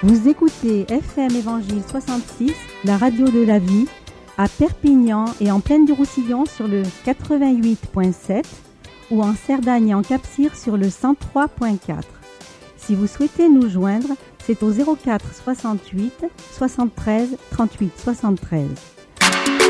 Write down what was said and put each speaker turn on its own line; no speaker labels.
Vous écoutez FM Évangile 66, la radio de la vie, à Perpignan et en Plaine du Roussillon sur le 88.7 ou en Cerdagne et en Cap-Cire sur le 103.4. Si vous souhaitez nous joindre, c'est au 04 68 73 38 73.